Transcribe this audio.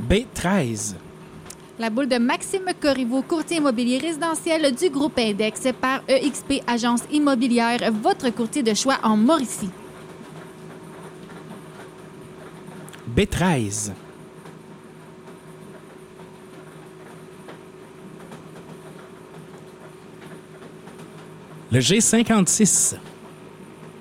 B13. La boule de Maxime Corriveau, courtier immobilier résidentiel du groupe Index par EXP Agence immobilière, votre courtier de choix en Mauricie. B13. Le G56.